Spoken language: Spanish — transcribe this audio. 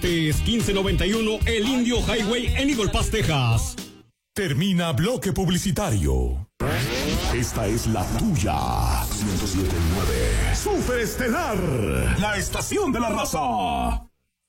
Es 1591 El Indio Highway en Eagle Pass, Texas. Termina bloque publicitario. Esta es la tuya. 107.9. Superestelar. La estación de la raza.